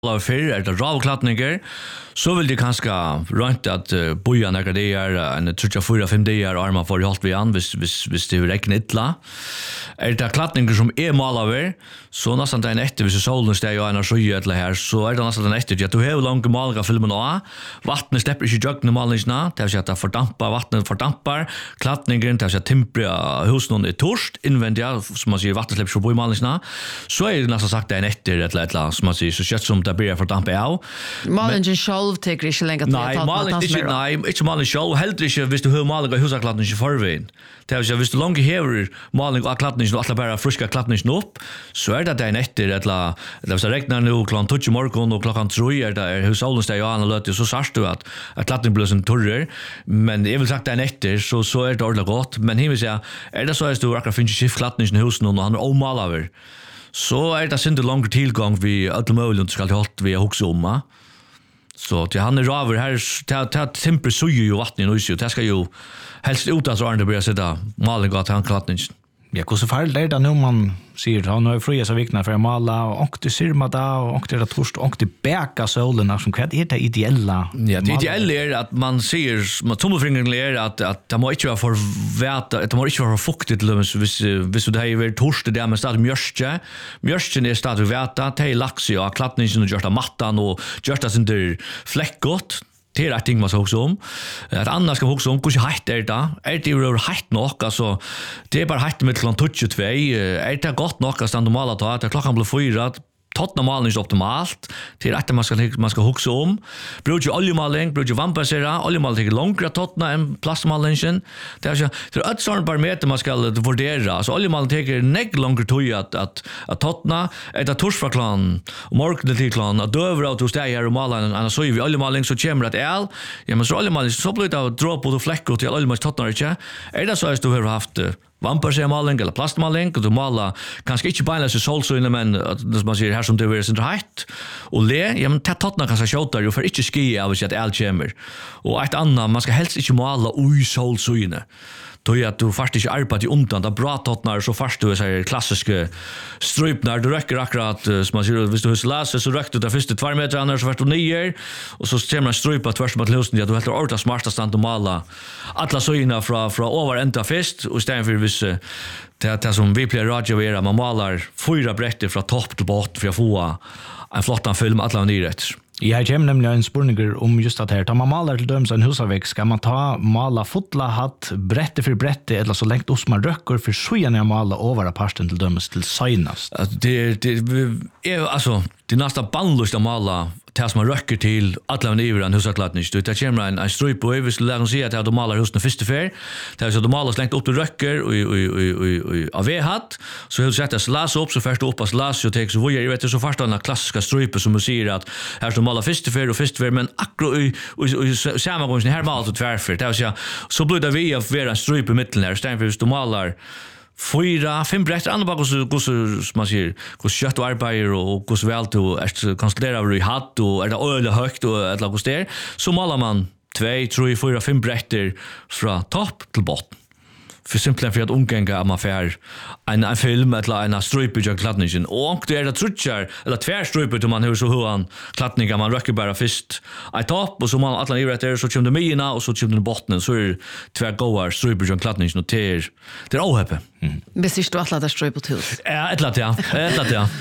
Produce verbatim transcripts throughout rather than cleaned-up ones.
för är det ravklattningar så vill det kanske runt att uh, boja några dagar en tre fyra fem dagar armar för halt vi an vis vis vis det räknar illa är det klattningar som är malaver så nästan en efter vis solen står ju en sjö eller här så är det nästan en efter att du har långa malga filmen och vattnet släpper inte jag normalna det vill säga att fördampar vattnet fördampar klattningen det vill säga tempera husen är torst invändigt som man säger vattnet släpper på malna så är det nästan sagt en efter eller eller som man säger så kött som det börjar fördampa av Malingen själv tycker inte längre att nej malingen inte nej inte malingen själv helt inte visst du hur malingen husaklattningen förväg det vill säga visst du långt häver malingen och klattningen och alla bara friska klattningen upp så är det det en efter eller det vill säga räknar nu klockan tio morgon och klockan tre är det hur solen står och löter så särst du att att klattningen blir en torr men jag vill sagt det en efter så så är det ordentligt gott men här vill säga är det så att du akkurat finns skift klattningen i husen och han är omalaver så är det inte lång tillgång vi alla möjliga ska ha hållt vi också om så till han är raver här ta ta temperatur så ju vatten och så det ska ju helst ut att så börja sätta malen att han klattningen Ja, hur så farligt är det nu man säger han har fria så vikna för att mala och det ser man då och det är torst och det bäka solen som kvart är det ideella. Ja, det ideella är att man ser med tommelfingern är att att det måste inte vara för väta, det måste inte vara för fuktigt löms vis vis det är väl torst det där med stad mjörske. Mjörken är stad väta, det är lax och klattningen och görsta mattan och görsta sin där fläckgott. Det är ett ting man ska också om. Ett annat ska man också om hur heitt är det. Är det ju heitt nog? Alltså, det är bara heitt med klockan tjugotvå. Är det gott nog att stanna normalt ta? Att klockan blir fyra. Tottna malen är optimalt. Det är att man ska man ska huxa om. Brukar oljemaling, brukar vampasera. Oljemaling är längre tottna än plastmalingen. Det är så det är ett sånt parameter man ska värdera. Så oljemaling tar nägg längre tid att att att tottna är det torsfaklan och morgon till klan att dövra och stå här och mala en så vi oljemaling så kommer det el. Ja men så oljemaling så blir det att dra på och fläck och till oljemaling tottnar inte. Är det så att du har haft vampasemaling eller plastmaling och du målar kanske inte bara så solsöjne men det man ser här som det är så heitt och le ja men tattna kanske skjuta ju för inte ski av att el kommer och ett annat man ska helst inte måla oj solsöjne då är att du fast inte arbetar i undan det bra tottnar så fast du är så klassiska strypnar du räcker akkurat som man ser hvis du hus läser så räcker du första två meter annars så vart du nio och så stämmer man strypa tvärs mot lösen ja du helt orta smarta stand att måla alla söjna från från över ända fest och istället för vis det det som vi plejer radio era man målar fyra brätter från topp till botten för att få en flottan film alla nyret. Jag har nämligen en spurningar om just att här. Tar man malar till döms en husaväck ska man ta mala fotla hatt brätte för brätte eller så längt oss man röcker för så gärna mala över parten till döms till senast. Det det är alltså det nästa bandlust att mala tas man röcker till alla nivåer en husaklattning. Det kommer en en ströp på över så lägger se att de malar husen första fär. Det är så de malar slängt upp till röcker och och och av hatt så hur sätter slas upp så först upp att slas och tar så vad jag vet så första den klassiska ströpen som man ser att här så malar första fär och första fär men akkurat och samma gång här malar så tvärfär. Det är så så blir det vi av vara ströp i mitten här stämmer de malar fyra, fem brätter andra bara så så man ser hur kött och arbetar och hur väl du är konstaterar i hatt och är det öl högt och ett lag där så målar man två, tre, fyra, fem brätter från topp till botten. För simpelt för att ungänga att man får en, en film eller en ströp i klattningen och det är det trutchar eller tvärströp då man hur så hur han klattningen man röker bara först i topp och så man alla rätt där så kommer det mina och så kommer det botten så är tvär goar ströp i klattningen och det är det är ohäppe. Besist du alla där ströp på hus? Ja, ett lat ja. Ett lat ja.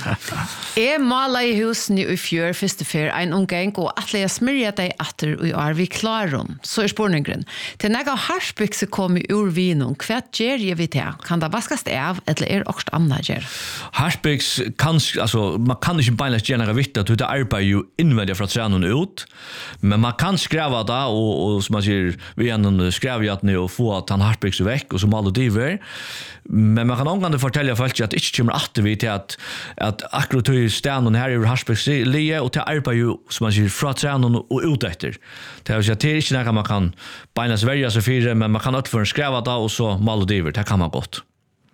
Är mala i hus nu i fjör första för en ungäng och att lägga smörja dig åter och är vi klaron. Så är spårningen. Till några harsbyxor kommer ur vinen. Kvätt ger jag vet jag. Kan det vaskas av eller är också annat ger? Harsbyx kan alltså man kan inte bara gärna vita att det arbetar ju invändigt för att se någon ut. Men man kan skräva det och, och som man säger vi ändå skräva att nu och få att han harsbyx väck och som alla diver. Men man kan ångande fortälja folk att det inte kommer att vi till att att akkurat i stenen här i Harsbäcks lie och till arbetar ju som man säger från stenen och ut efter. Det är så att det är inte något man kan beina Sverige så fyra men man kan också för skräva det och så maldiver det kan man gott.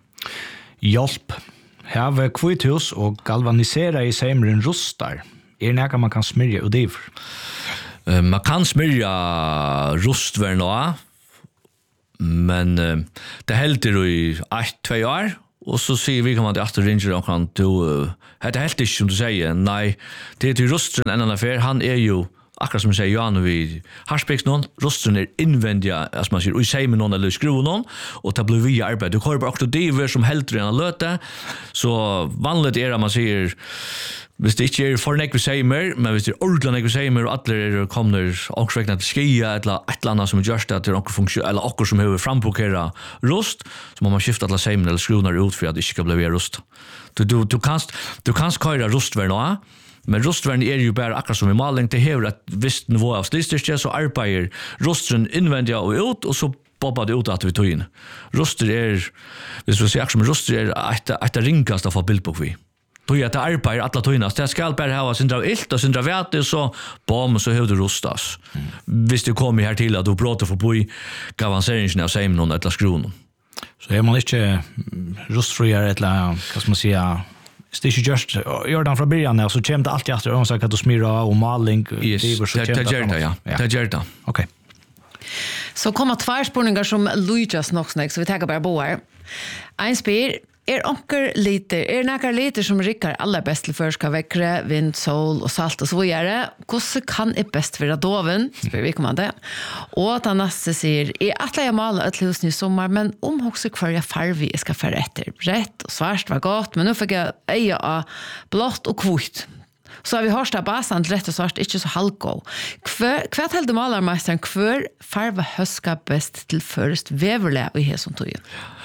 Hjälp. Här var kvithus och galvanisera i sämren rustar. Är det något man kan smörja och diver? Uh, man kan smörja rustvärna men uh, det helter i ett, två år Och så säger vi kan att ringer och kan du det är helt inte som du säger. Nej, det är till rostren en annan affär. Han är ju akkurat som jag säger Jan vi Harspeks någon rostren är invändiga as man säger och säger med någon eller skruva någon och ta blir vi arbete. Du har bara också det som helt redan löta. Så vanligt är det man säger hvis det ikke er for nek vi sier mer, men hvis det er ordentlig nek vi sier mer, og alle er kommer åksvekna til skia, eller et eller annet som er gjørst at det er funksjon, eller akkur som har frambokera rost, så må man skifte alle seimen eller skrunar ut for at det ikke skal bli rost. Du, du, du kan du kan køyre rostvern også, men rostvern er jo bare akkurat som i maling, det hever et visst nivå av slistyrke, så arbeider rostren innvendig og ut, og så bobba det ut at vi tog inn. Roster er, hvis vi sier akkurat som roster er et, et ringast av å få bild på vi. Då är det arbete alla tojnas. Det ska bara ha sindra ilt och sindra vete så bom så hur det rostas. Mm. Visst det kommer här till att du pratar för på i avanceringen av same någon eller skron. Så är man inte rostfriare eller vad ska man säga Station just Jordan från början så kommer det alltid efter och så att du smira och maling det är så det ja. Det gör det. Okej. Så kommer två spårningar som Luigas nog snäck så vi tar bara bo här. En spel Er onker liter, er nekkar liter som rikkar aller best til førska vekkre, vind, sol og salt og så videre. Hvordan kan jeg best være doven? Spør vi kommer det. Og at han neste sier, jeg atler jeg maler et husen i sommer, men om også hver jeg farve jeg skal fære etter. Rett og svart var godt, men nå fikk jeg eie av blått og kvitt. Så har vi hørst av basen til rett og svart, ikke så halvgå. Hva heldig malermeisteren, hver farve høska best til først veverle i hesson tøyen?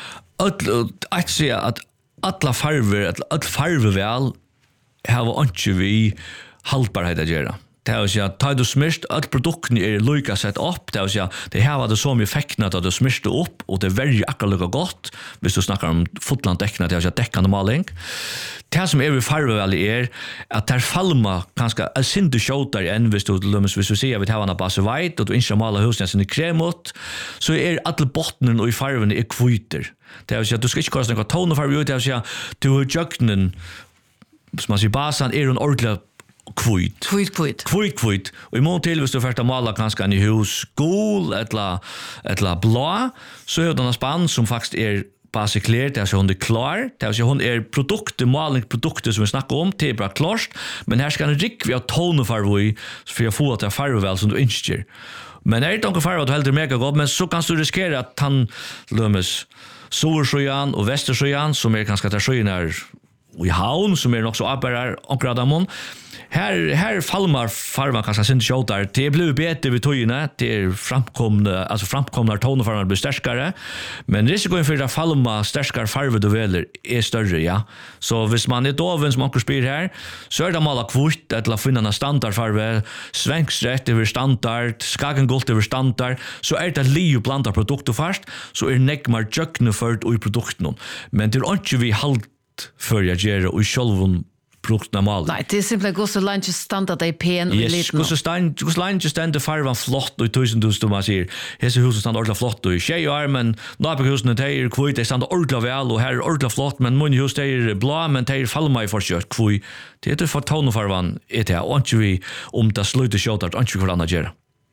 Att säga att alla farver, att all farver väl har inte vi haltbarhet att göra. Det är så att tar du smist all produkten är lika sett upp. Det är så att det här var det som effekten att du smiste upp och det är väldigt akkurat gott. Hvis du snackar om fotland däckna det är så att däckande maling. Det som är vi farver väl är att där falma ganska är synd du shootar än hvis du lummes hvis du ser vi har en base white och du inte målar husen sen i kremot så är alla bottnen och i farven är kviter. Det är så att du ska inte kosta några toner ut det är så att du har jöknen som man ser basen är en ordentlig kvitt. Kvitt, kvitt. Kvitt, kvitt. Och i mån till hvis du först att måla ganska i hus gul eller eller blå så är det en spann som faktiskt är basically det är så hon är klar. Det är så hon är produkter, måling produkter som vi snackar om till bra klart, men här ska en rik vi har toner för vi för att få att det farver väl som du inte. Men är det inte farver att du helt mega gott, men så kan du riskera att han lömmes Solsjöjan och Västersjöjan som är ganska där sjöjan är i havn som är också appar omkradamon. Här här falmar farvan kanske synd showtar. Det blir bättre vid tojna. Det är framkomna alltså framkomna tonfarvar blir starkare. Men risken för att falma starkare farver då väl är större, ja. Så hvis man är doven som onkel spyr här så är det mala kvot att la finna en standardfarve, svängsrätt över standard, skagen gult över standard, så är det lio blanda produkter först så är neckmar jökne för i produkten. Men det är inte vi halt för jag gör och själv produkt normal. Nej, det är simpelt gå så långt standard i pen och lite. Yes, gå så stand, gå så långt stand farvan flott och tusen tusen man ser. Hese huset stand ordla flott och tjejer men nabohusen det är kvitt det stand ordla väl och här ordla flott men mun hus det är blå men det är fallmaj för kött kvitt. Det är för ton farvan är det och inte vi om det slutar skjuta att inte vi kan göra.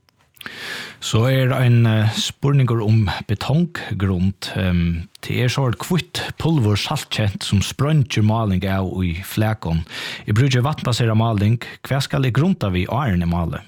Så är det en uh, spurningar om betonggrund. Um, det är så kvitt pulver saltkjent som sprønger maling av i fläkon. I brukar vattnbaserad maling. Hva skal det grunta vi årene male?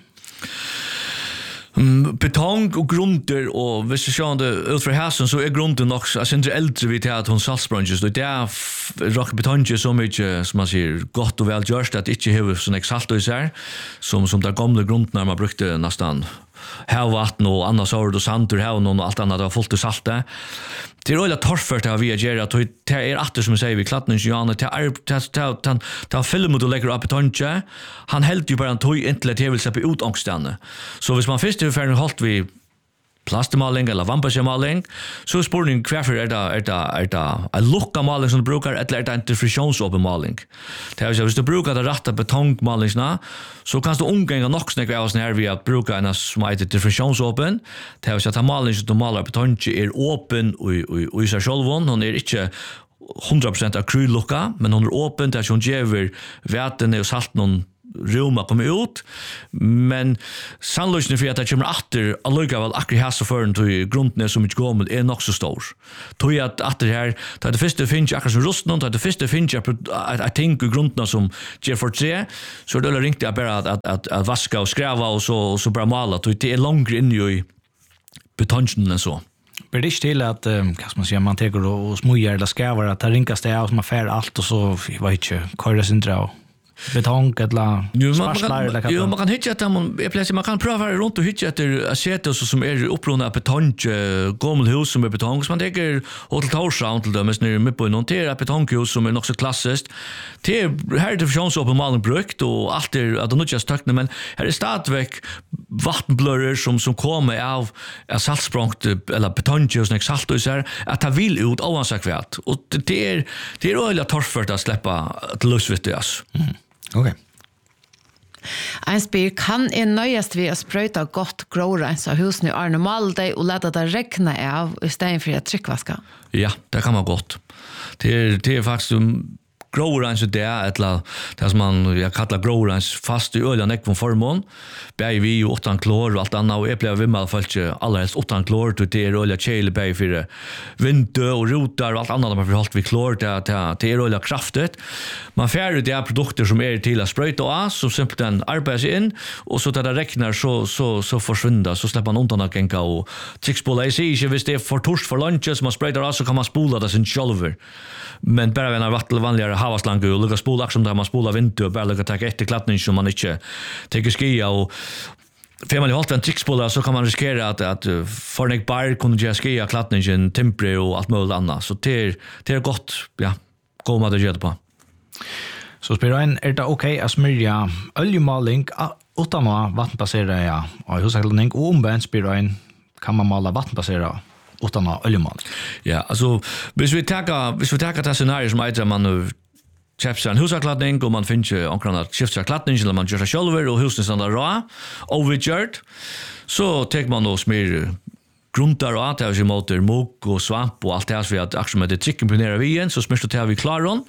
Um, betong och grunder och hvis du ser det ut för hästen så är grunden också alltså inte äldre vid att hon saltsprunges så det är rock betong så mycket som man säger gott och väl gjort att inte ha sån exakt och så här som som där gamla grundnar man brukte nästan havvatten och andra sorter och sand ur havn och allt annat var fullt av salt. Det är roligt torrfört att vi gör att det är åter som jag säger vi klattnar inte Johan det är det det film och lägger upp betonge han helt ju bara en toj inte det vill släppa ut ångsten. Så hvis man först är färdig halt vi plastmaling eller vampasmaling så spårning kvarför är det är det är det en lucka maling som du brukar eller är det en diffusionsopenmaling. Det är så hvis du brukar det rätta betongmalingsna så kan du umgänga nog snägga av sån här vi att bruka en som heter diffusionsopen. Det är så att maling som du malar betonge är öppen och och och så självon hon är inte hundra procent akryl lucka men hon är öppen där som ger vatten och salt någon rumma kommer ut, men sannlösningen för att det kommer åter allikevel akkurat här så förrän till grunden är så mycket gammel är nog så stor. Tog jag att det här, det första finns akkurat som rusten, det första finns jag tänker grunden som ger för tre, så det är ringt jag bara att, att, att, att vaska och skräva och så, och så bara mala, det är långt in i betongen än så. Blir det inte till att, vad ska man säga, man tänker och smujar eller skrävar att det ringas det av som man fär allt och så, jag vet inte, köra sin dra betong eller svarslar eller jo, man kan hitta att man jag man kan pröva runt och hitta efter sätet som är upprunna betong gammal hus som är betong så man tänker hotell Torshavn till dem är med på någon till betonghus som är också klassiskt det här det försöns upp på malen brukt och allt är att det inte just tackna men här är stadväck vattenblörror som som kommer av saltsprångt eller betonghus och salt och så här att ta vill ut oansakvärt och det är det är öliga torrfört att släppa till lusvittigas. Mm. Okej. En spyr kan en nöjast vi att spröjta gott grårens av husen i Arne Malde och låta det räkna av istället för att tryckvaska? Ja, det kan man gott. Det är, det är faktiskt grårens det är eller det som man jag kallar grårens fast i oljan ekvon förmån. Bäj vi utan klor och allt annat och jag blev vimmel folk alla helst utan klor till det är olja kjel bäj för vinter och rotar och allt annat man förhållt vi klor det det det är olja kraftigt. Man färd det är produkter som är till att spröjta av så simpelt den arbetar in och så där det räknar så så så försvinner så släpper man undan att gänga och trickspola i sig visst det är för torst för lunch som man spröjtar av så kan man spola det sin själver. Men bara när vatten vanligare havaslange och lukka spola som där man spolar vinter och bara lukka ta efter klattning som man inte tänker skia och för man har en trickspola så kan man riskera att att för en bar kunde jag skia klattningen temper och allt möjligt annat så det är det är gott ja gå med det gör på. Så spelar en är det okej att smörja oljemaling utan att vattenbasera ja och hushållning och omvänt spelar en kan man mala vattenbasera utan att oljemaling. Ja, alltså hvis vi tar hvis vi tar det scenario som heter man nu köper en hushållning och man finner omkring att skifta klattning eller man gör det själv och huset är rå och vi gör så tar man då smör gruntar och att jag motor mok och svamp och allt det här så att aktion med det trycken planerar vi igen så smörst det vi klarar.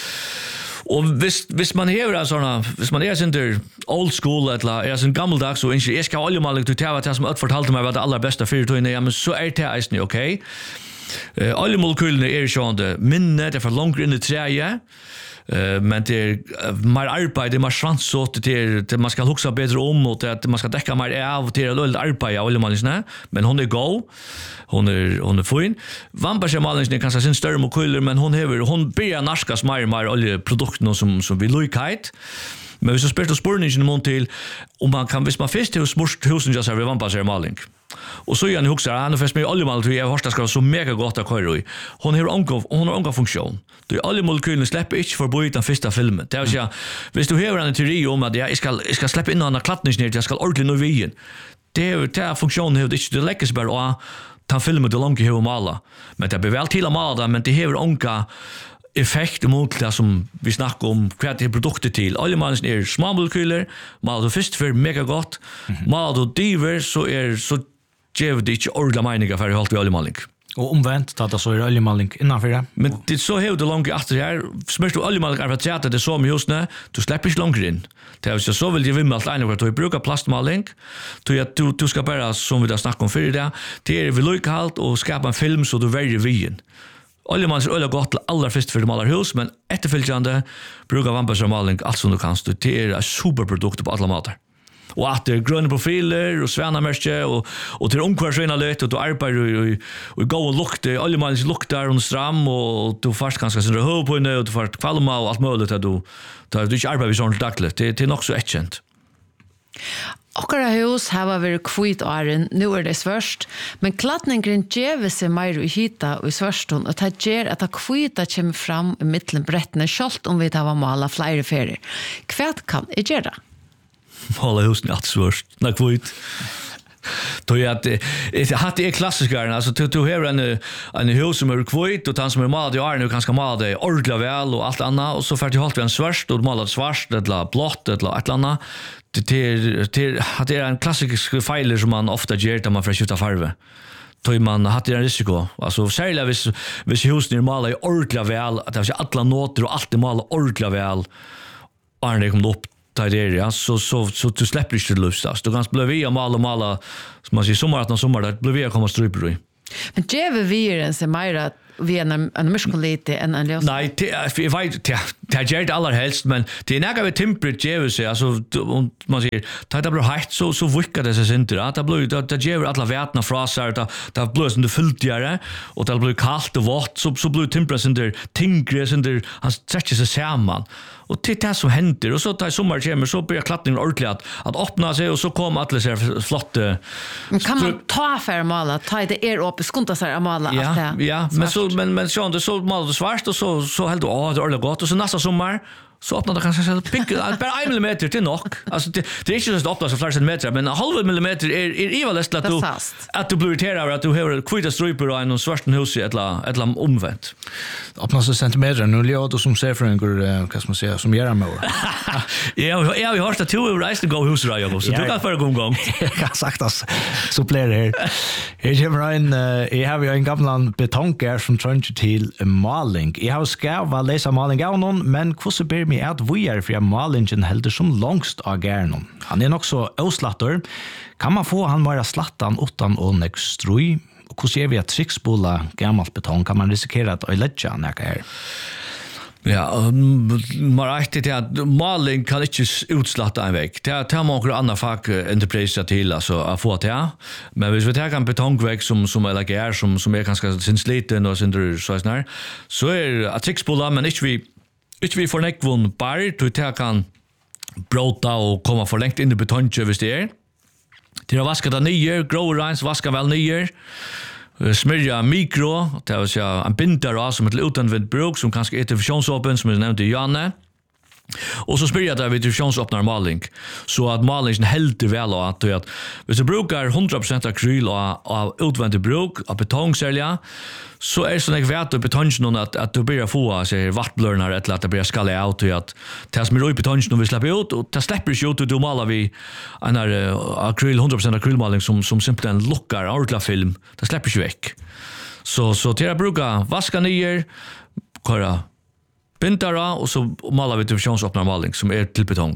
Och visst visst man hever såna visst man är inte old school eller är en gammaldags så inte jag ska oljemaling till att det som att fortalte mig vad det allra bästa för då ja men så är det är okej. Eh oljemolekylene är sjönde minne det för långt in i träet. Uh, men det är mer arbete, det är mer svansåt, det är det man ska huxa bättre om och att man ska täcka mer av till det lilla arbete av oljemaling, men hon är go. Hon är hon är fin. Vampasjemalingen kan sin större mokyler, men hon har hon börjar narskas mer mer oljeprodukter som som vi likheit. Men så spelar spårningen i mån till om man kan visst man fest hos smurst husen just över vampasjemaling. Och så gärna huxar han fest med oljemal till jag hörsta ska så mega gott att köra i. Hon har onko hon har onko funktion. Du oljemolekylen släpper inte för bort den första filmen. Det är så visst du har en teori om att jag ska jag ska släppa in en klattning ner jag ska ordentligt nu igen. Det är det funktionen hur det inte det läcker bara ta filmen det långt hur mala. Men det blir väl till att mala men det har onka effekt mot det som vi snackar om kreativa produkter till. Oljemalingen är små molekyler, mal du först för mega gott. Mal du diver så är så ger det inte ordla meningar för halt oljemaling. Och omvänt att det så är oljemaling innanför det. Men det så hur det långt efter här smörst du oljemaling för att sätta det så med just nu. Du släpper inte långt in. Det är så så vill jag vimma allt ena för att du brukar plastmaling. Du att du du ska bara som vi där snackar om för det. Det är vi lika halt och skapa en film så du väljer vin. Oljemaling är öle gott till allra först för de alla hus men efterföljande brukar vampasjemaling allt som du kan så det är en superprodukt på alla matar. Och att det är gröna profiler och svärnamärke och, och till omkvarsvina lite och du arbetar och, och gå och lukta, oljemalings luktar under stram och du först kanske sin röv på inne och du först kvalma och allt möjligt att du, att du inte arbetar vid sånt dagligt. Det, det är nog så ätkänt. Okkara hus har vært kvitt åren, nu er det svørst, men klattningen gjør seg mer i hita og i svørsten, og det gjør at det kvita kommer fram i middelen brettene, selv om vi tar mala flere ferier. Hva kan jeg gjøre det? Mala husen er alt svørst, det er kvitt. Då är att det hade är klassiker alltså du du har en en hus som är kvitt och han som är malad i år nu kanske malad det ordentligt väl och allt annat och så för att hålla en svart och malad svart eller blått eller ett annat det det det är en klassisk fejl som man ofta gör när man försöker farve. Då man hade en risiko alltså särskilt vis vis husen är malad i ordentligt väl att det är alla noter och allt är malad ordentligt väl och när det kommer upp ta det ja så så så du släpper inte luftas. Du kan bli via mala mala som man säger sommar att sommar där blir vi komma stryper i. Men det är vi en som mer vi en en muskulite en en lös. Nej, jag vet det det gör det allra helst men det är några vi temperature så alltså man säger ta det blir hett så så vickar det sig inte att det blir det det ger alla vätna frasar det det blir så det fultigare och det blir kallt och vått så så blir temperaturen där tingre sen där han stretcher sig samman. Och det är det som händer och så tar sommar kommer så börjar klattningen ordentligt att att öppna sig och så kommer alla så flotta. Men kan man ta för mala ta det är upp skunta sig mala ja, allt det. Ja, men så men men så det så malar det svart och så så helt åh det är gott och så nästa sommar så öppnar det kanske så pink bara en millimeter till nog. Alltså det det är inte så att öppna så flera centimeter men en halv millimeter är är evalest att du att du bluriterar att du har kvita struper och en svarten hus eller eller omvänt. Öppna så centimeter nu Leo då som ser för en går vad ska man säga som gör med. Ja, ja vi har det två resa gå hus då Jakob så du kan för gång gång. Jag har sagt att så blir det. Här kommer en jag har ju en gammal betonkär som tror till maling. Jag har ska vara läsa maling av någon men hur så ber mig att vi är för malingen helder som långst av gärnon. Han är också oslatter. Kan man få han vara slattan utan och nextrui? Och hur ser vi att tricksbola gammalt betong kan man risikera att öjlägga näka här? Ja, man räknar till att maling kan inte utslatta en vägg. Det tar man några andra fack entrepriser till alltså att få det. Men hvis vi tar en betongvägg som som eller är som som är ganska sin sliten och sin så här så är att tricksbola men inte vi inte vi får nekvon bara till att kan bråta och komma för längt in i betongen hvis det är. Till att vaska det ner, grow lines vaska väl ner. Smörja mikro, det vill säga en bindare som ett utanvänt bruk som kanske är till fusionsöppen som är nämnt i Janne. Och så smörja det vid fusionsöppnar maling så att malingen helt väl och att att hvis du brukar hundra procent akryl och av utvänt bruk av betongselja så är det sån värt att betongen att att du börjar få sig vattblörnar eller att det börjar skalla ut och att det som är i betongen vi släpper ut och det släpper ju ut och du malar vi en akryl hundra procent akrylmaling som som simpelt lockar outla film det släpper ju väck. Så så till att bruka vaska ner köra bindara och så malar vi till fusionsöppnar maling som är till betong.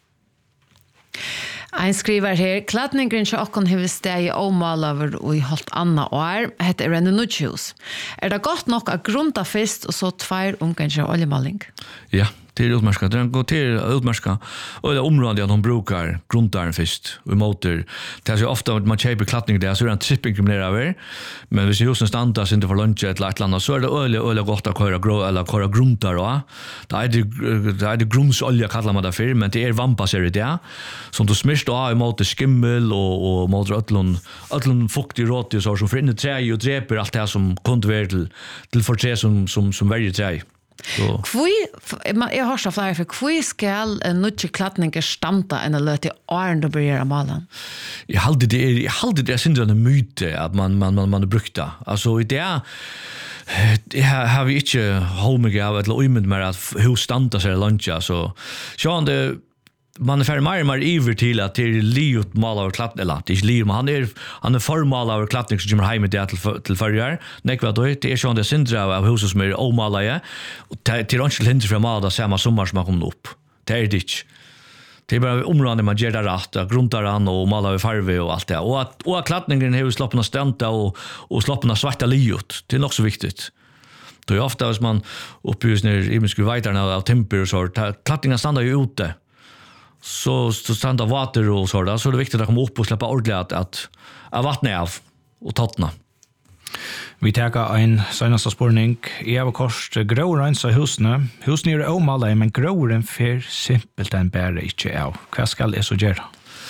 Ein skriver her, kladningen til okkon hever steg og malaver og i holdt anna år, hette er en nudgjus. Er det godt nok at grunta fyrst og så tvær unganger oljemaling? Ja, det är utmärska. Det går till utmärska. Och det området att de brukar grundaren först och motor. Det är så ofta att man köper klattning där så är det en tripping kriminell över. Men hvis just en standard inte för lunch eller ett annat så är det öle öle gott att köra grå eller köra grundar då. Det är det det är det grundsolja kallar man det för, men det är vampaserat där som du smisht av mot skimmel och och mot öllon öllon fuktig råt så som för in i trä och dreper allt det som kunde vara till till förträ som som som väljer trä. Så Kvui jag har så flera för kvui skal en nutje klattninger stanta en löte arn då börjar malan. Jag hade det jag hade det synd en myte att man man man man brukta. Alltså i det det har vi inte holmiga av ett löjmet med att hur stanta sig luncha så så det man är för mer mer iver till att till liot mal av klatt eller det är liot men han är han är formal av klattning som kommer hem med det till till förjar nej vad då det är så det syndra av huset som är omalaja och till ranch hinder från mal där samma sommar som kommer upp det är det det är bara områden man ger det rätt grundar han och malar i färg och allt det och att och klattningen har sloppna stänta och och sloppna svarta liot det är också viktigt. Då är ofta as man uppjus ner i mycket vidare av temper och så klattningen stannar ju ute. Så så stannar vatten och så där så är det viktigt att komma upp och släppa ordentligt att att, att vattna av och tattna. Vi tar en senaste spårning. Jag har kost grårensa husene. Husene är omala, men gråren för simpelt en bära inte av. Vad ska det så göra?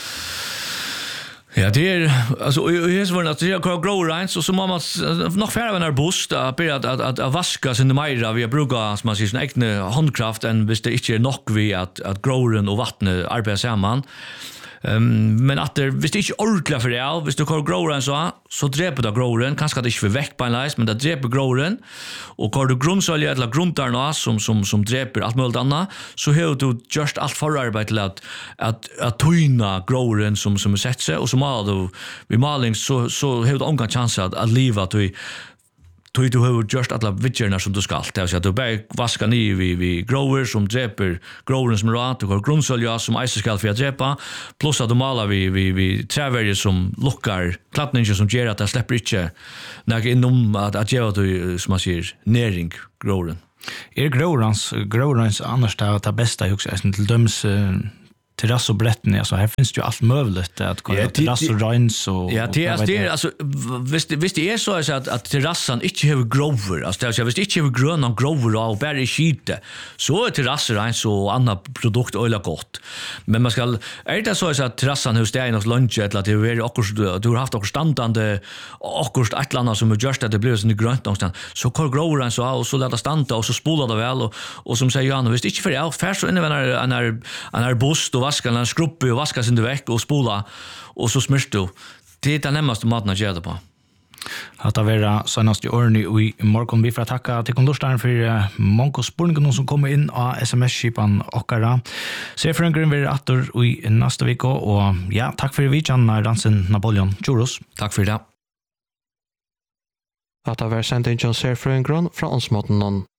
Ja, det är alltså i så att jag kan grow rines och så man nog färre av en buss att börja att att att vaska sin mera vi brukar som man säger sin egen handkraft än visst det inte är nog vi att att growren och vattnet arbetar samman. Um, men att det visst inte ordentligt för det visst du kan growren så så dreper det growren kanske det inte för väck på en läs men det dreper growren och kan du grundsolja eller grundarna som som som dreper allt möjligt annat så har du just allt förarbete till att att att tyna growren som som är sett sig och som har då vid maling så så har du ångan chans att att leva att tog du har gjort alla vidgerna som du ska. Det vill säga du bara vaskar ner vi vi grower som dreper groweren som rat och grundsolja som ice skal för att drepa plus att du malar vi vi vi trävärje som lockar klattningen som ger att det släpper inte när inom att att ge du som man säger näring groweren. Är growrans growrans annars det är bästa också till döms terrass och bretten alltså här finns det ju allt möjligt att gå ja, terrass och rens och ja det är det alltså visst visst det är så att att terrassan inte har grower alltså det är visst inte har gröna grower och bara skite så är terrasser en så annan produkt eller gott men man ska är det så att terrassan hos dig något lunch eller att det är också du har haft också standande också ett land som just att det blir så grönt någonstans så kör groweren så och så låta stanta och så spolar det väl och och som säger Jan visst inte för allt färs så innan en är en är bust och vaska en skruppe och vaska sin väck och spola och så smörst du. Det är det närmaste maten att göra på. Att det var senast i åren i morgon. Vi får tacka til kondorstaren for många spurningar som kommer in av sms-skipan okkara. Sefrøngren vil atter i nästa vecka och ja, tack för vidjan Ransen Napoleon Churros. Tack för det. Att det var sendt inn Sefrøngren fra åndsmåten någon.